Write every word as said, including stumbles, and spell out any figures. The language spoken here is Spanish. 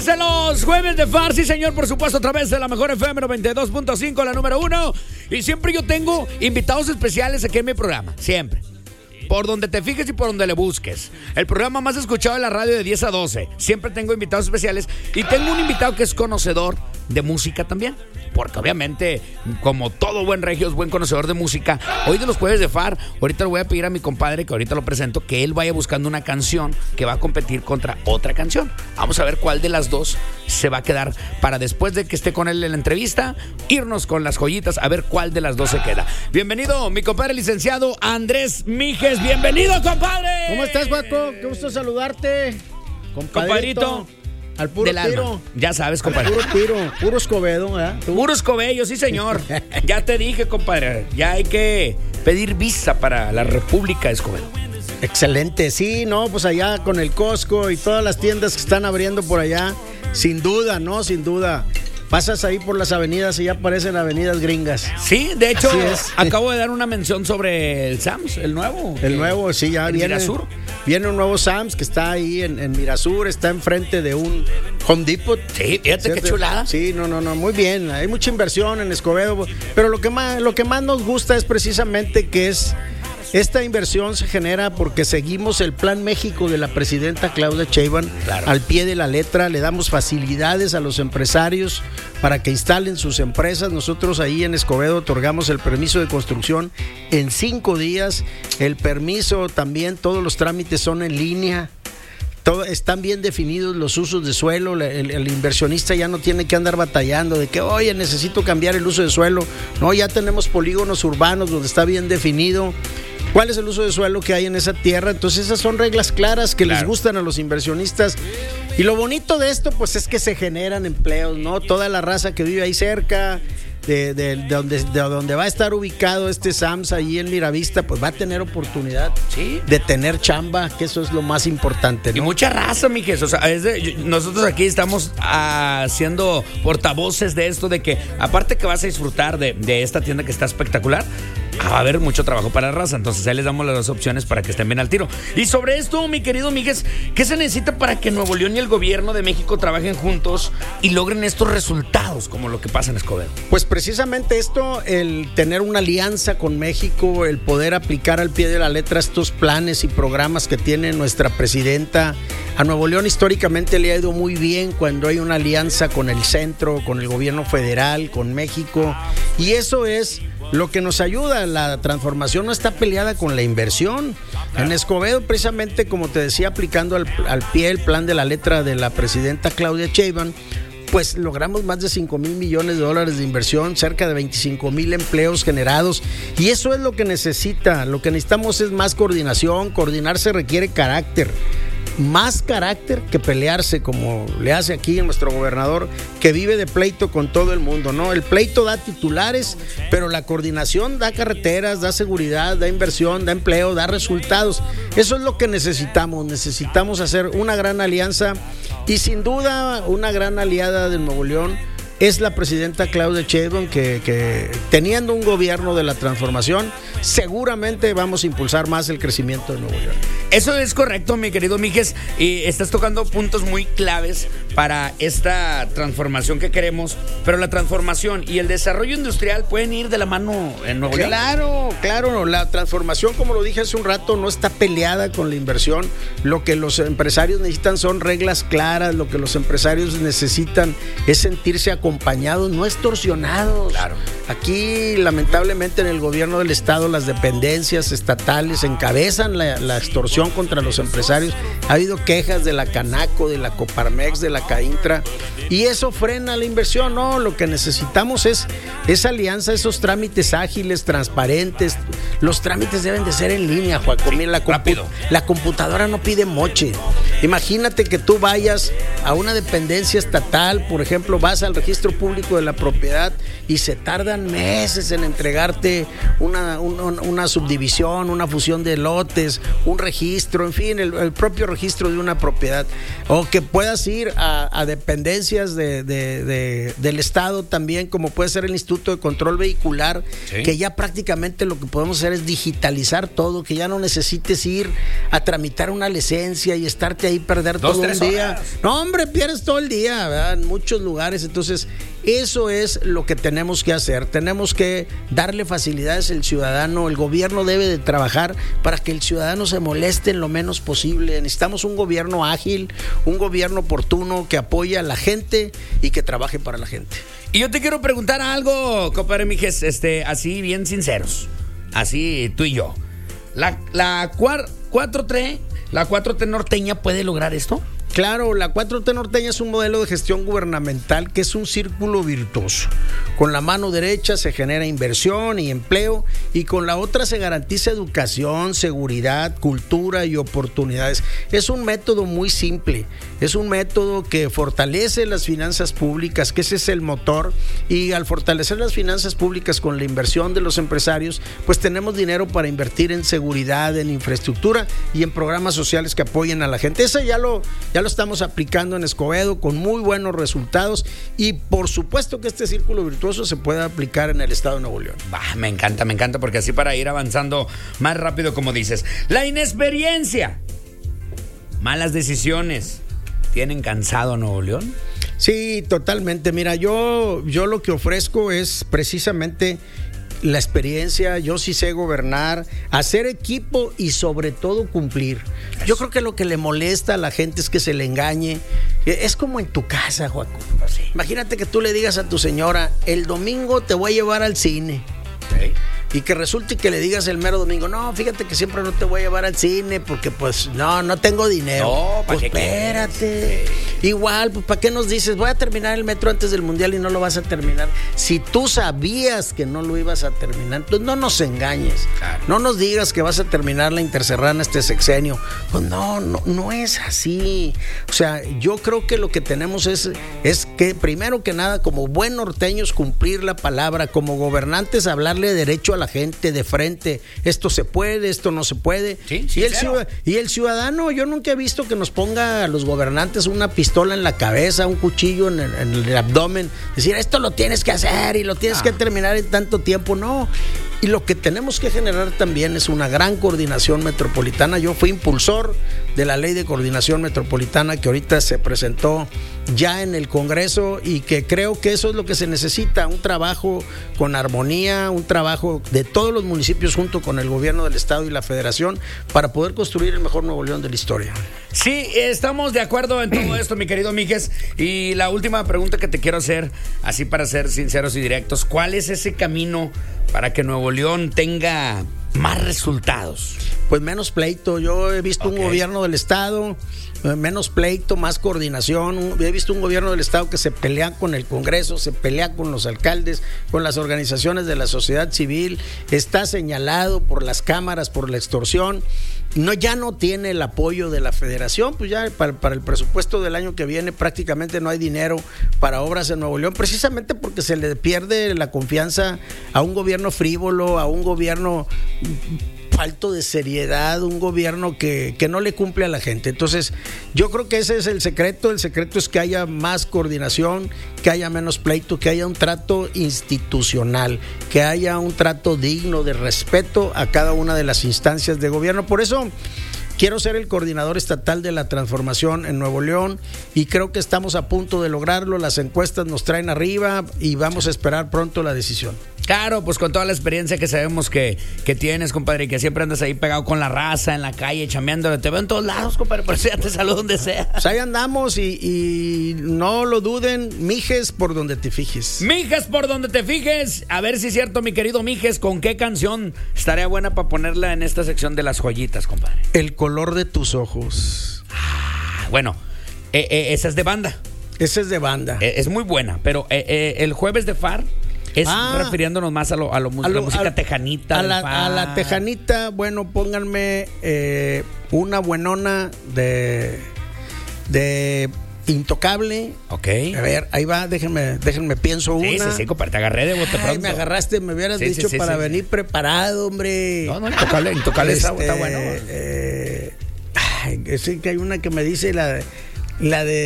Bienvenidos a los jueves de F A R, sí señor, por supuesto, a través de la mejor F M noventa y dos punto cinco, la número uno. Y siempre yo tengo invitados especiales aquí en mi programa, siempre. Por donde te fijes y por donde le busques. El programa más escuchado de la radio de diez a doce. Siempre tengo invitados especiales. Y tengo un invitado que es conocedor de música también. Porque obviamente, como todo buen regio es buen conocedor de música. Hoy de los jueves de F A R, ahorita le voy a pedir a mi compadre, que ahorita lo presento, que él vaya buscando una canción que va a competir contra otra canción. Vamos a ver cuál de las dos se va a quedar para después de que esté con él en la entrevista, irnos con las joyitas a ver cuál de las dos se queda. Bienvenido, mi compadre licenciado Andrés Mijes. Bienvenido, compadre. ¿Cómo estás, Paco? Qué gusto saludarte. Compadrito. Al puro del tiro. Alma. Ya sabes, compadre. Al puro tiro, puro Escobedo, ¿verdad? ¿Tú? Puro Escobedo, sí, señor. Ya te dije, compadre. Ya hay que pedir visa para la República de Escobedo. Excelente, sí, no, pues allá con el Costco y todas las tiendas que están abriendo por allá, sin duda, ¿no? Sin duda. Pasas ahí por las avenidas y ya parecen avenidas gringas. Sí, de hecho, acabo de dar una mención sobre el Sams, el nuevo. El nuevo, sí, ya viene. Mirasur. Viene un nuevo Sams que está ahí en, en Mirasur, está enfrente de un Home Depot. Sí, fíjate ¿Cierto? Qué chulada. Sí, no, no, no, muy bien. Hay mucha inversión en Escobedo, pero lo que más, lo que más nos gusta es precisamente que es esta inversión se genera porque seguimos el Plan México de la presidenta Claudia Sheinbaum, claro, al pie de la letra. Le damos facilidades a los empresarios para que instalen sus empresas. Nosotros ahí en Escobedo otorgamos el permiso de construcción en cinco días. El permiso también, todos los trámites son en línea. Todo, están bien definidos los usos de suelo. El, el inversionista ya no tiene que andar batallando de que, oye, necesito cambiar el uso de suelo. No, ya tenemos polígonos urbanos donde está bien definido cuál es el uso de suelo que hay en esa tierra. Entonces esas son reglas claras que claro, les gustan a los inversionistas. Y lo bonito de esto pues es que se generan empleos, ¿no? Toda la raza que vive ahí cerca de, de, de, donde, de donde va a estar ubicado este Sams ahí en Miravista, pues va a tener oportunidad, ¿sí?, de tener chamba, que eso es lo más importante, ¿no? Y mucha raza, mijes. O sea, es de, nosotros aquí estamos haciendo portavoces de esto, de que aparte que vas a disfrutar de, de esta tienda que está espectacular, va a haber mucho trabajo para la raza. Entonces ahí les damos las dos opciones para que estén bien al tiro. Y sobre esto, mi querido Mijes, ¿qué se necesita para que Nuevo León y el gobierno de México trabajen juntos y logren estos resultados como lo que pasa en Escobedo? Pues precisamente esto, el tener una alianza con México, el poder aplicar al pie de la letra estos planes y programas que tiene nuestra presidenta. A Nuevo León históricamente le ha ido muy bien cuando hay una alianza con el centro, con el gobierno federal, con México, y eso es lo que nos ayuda. La transformación no está peleada con la inversión. En Escobedo, precisamente, como te decía, aplicando al, al pie el plan de la letra de la presidenta Claudia Sheinbaum, pues logramos más de cinco mil millones de dólares de inversión, cerca de veinticinco mil empleos generados, y eso es lo que necesita. Lo que necesitamos es más coordinación. Coordinarse requiere carácter, más carácter que pelearse como le hace aquí nuestro gobernador, que vive de pleito con todo el mundo, ¿no? El pleito da titulares, pero la coordinación da carreteras, da seguridad, da inversión, da empleo, da resultados. Eso es lo que necesitamos. Necesitamos hacer una gran alianza, y sin duda una gran aliada de Nuevo León es la presidenta Claudia Sheinbaum, que, que teniendo un gobierno de la transformación, seguramente vamos a impulsar más el crecimiento de Nuevo León. Eso es correcto, mi querido Mijes, y estás tocando puntos muy claves para esta transformación que queremos, pero la transformación y el desarrollo industrial pueden ir de la mano en Nuevo León. Claro, claro, la transformación, como lo dije hace un rato, no está peleada con la inversión. Lo que los empresarios necesitan son reglas claras. Lo que los empresarios necesitan es sentirse acompañados, no extorsionados. Claro. Aquí, lamentablemente, en el gobierno del estado, las dependencias estatales encabezan la, la extorsión contra los empresarios. Ha habido quejas de la Canaco, de la Coparmex, de la Caintra, y eso frena la inversión. No, lo que necesitamos es esa alianza, esos trámites ágiles, transparentes. Los trámites deben de ser en línea, Joaco. Sí, Mira, la, compu- la computadora no pide moche. Imagínate que tú vayas a una dependencia estatal, por ejemplo, vas al registro público de la propiedad y se tardan meses en entregarte una, una, una subdivisión, una fusión de lotes, un registro registro, en fin, el, el propio registro de una propiedad, o que puedas ir a, a dependencias de, de, de, del Estado también, como puede ser el Instituto de Control Vehicular, sí. que ya prácticamente lo que podemos hacer es digitalizar todo, que ya no necesites ir a tramitar una licencia y estarte ahí perder Dos, todo un día. Horas. No, hombre, pierdes todo el día, ¿verdad? En muchos lugares. Entonces, eso es lo que tenemos que hacer. Tenemos que darle facilidades al ciudadano. El gobierno debe de trabajar para que el ciudadano se moleste en lo menos posible. Necesitamos un gobierno ágil, un gobierno oportuno que apoye a la gente y que trabaje para la gente. Y yo te quiero preguntar algo, compadre Mijes, este, así bien sinceros, así tú y yo. La, la cuatro T, la cuatro T norteña puede lograr esto. Claro, la cuatro T norteña es un modelo de gestión gubernamental que es un círculo virtuoso. Con la mano derecha se genera inversión y empleo, y con la otra se garantiza educación, seguridad, cultura y oportunidades. Es un método muy simple, es un método que fortalece las finanzas públicas, que ese es el motor, y al fortalecer las finanzas públicas con la inversión de los empresarios, pues tenemos dinero para invertir en seguridad, en infraestructura y en programas sociales que apoyen a la gente. Ese ya lo... Ya lo estamos aplicando en Escobedo con muy buenos resultados, y por supuesto que este círculo virtuoso se puede aplicar en el estado de Nuevo León. Bah, me encanta, me encanta, porque así para ir avanzando más rápido, como dices. La inexperiencia, malas decisiones, ¿tienen cansado a Nuevo León? Sí, totalmente. Mira, yo, yo lo que ofrezco es precisamente la experiencia. Yo sí sé gobernar, hacer equipo y sobre todo cumplir. Yo creo que lo que le molesta a la gente es que se le engañe. Es como en tu casa, Joaco. Sí. Imagínate que tú le digas a tu señora: el domingo te voy a llevar al cine. Sí. Y que resulte que le digas el mero domingo: no, fíjate que siempre no te voy a llevar al cine porque pues no, no tengo dinero. No, pues espérate. Sí. Igual, pues ¿para qué nos dices voy a terminar el metro antes del mundial y no lo vas a terminar? Si tú sabías que no lo ibas a terminar, pues no nos engañes. Claro. No nos digas que vas a terminar la Interserrana este sexenio. Pues no, no, no es así. O sea, yo creo que lo que tenemos es, es que primero que nada, como buen norteños, cumplir la palabra, como gobernantes, hablarle derecho a la gente de frente. Esto se puede, esto no se puede. Sí, y, el ciudad, y el ciudadano, yo nunca he visto que nos ponga a los gobernantes una pistola en la cabeza, un cuchillo en el, en el abdomen, decir esto lo tienes que hacer y lo tienes ah. que terminar en tanto tiempo. No. Y lo que tenemos que generar también es una gran coordinación metropolitana. Yo fui impulsor de la ley de coordinación metropolitana que ahorita se presentó ya en el Congreso, y que creo que eso es lo que se necesita, un trabajo con armonía, un trabajo de todos los municipios junto con el gobierno del estado y la federación para poder construir el mejor Nuevo León de la historia. Sí, estamos de acuerdo en todo esto, mi querido Mijes. Y la última pregunta que te quiero hacer, así para ser sinceros y directos: ¿cuál es ese camino para que Nuevo León tenga más resultados? Pues menos pleito. Yo he visto okay. un gobierno del estado, menos pleito, más coordinación. He visto un gobierno del estado que se pelea con el Congreso, se pelea con los alcaldes, con las organizaciones de la sociedad civil, está señalado por las cámaras por la extorsión. No, ya no tiene el apoyo de la federación, pues ya para, para el presupuesto del año que viene prácticamente no hay dinero para obras en Nuevo León, precisamente porque se le pierde la confianza a un gobierno frívolo, a un gobierno falto de seriedad, un gobierno que, que no le cumple a la gente. Entonces, yo creo que ese es el secreto. El secreto es que haya más coordinación, que haya menos pleito, que haya un trato institucional, que haya un trato digno de respeto a cada una de las instancias de gobierno. Por eso quiero ser el coordinador estatal de la transformación en Nuevo León, y creo que estamos a punto de lograrlo. Las encuestas nos traen arriba y vamos a esperar pronto la decisión. Claro, pues con toda la experiencia que sabemos que, que tienes, compadre, y que siempre andas ahí pegado con la raza en la calle, chameando. Te veo en todos lados, compadre, por eso ya te saludo donde sea. Pues ahí andamos, y, y no lo duden, Mijes por donde te fijes. Mijes por donde te fijes. A ver si es cierto, mi querido Mijes, ¿con qué canción estaría buena para ponerla en esta sección de las joyitas, compadre? El color de tus ojos. Ah, bueno, eh, eh, esa es de banda. Esa es de banda. Eh, es muy buena, pero eh, eh, el jueves de Far es ah, refiriéndonos más a, lo, a, lo, a, lo, la música a, tejanita. A la, a la tejanita, bueno, pónganme eh, una buenona de, de Intocable. Ok. A ver, ahí va, déjenme, déjenme pienso sí, una. Sí, sí, compadre, te agarré de bote pronto. Ay, me agarraste, me hubieras sí, dicho sí, sí, para sí, venir sí. preparado, hombre. No, no, Intocable, Intocable este, está, está bueno. Eh, Ay, es que hay una que me dice la, la de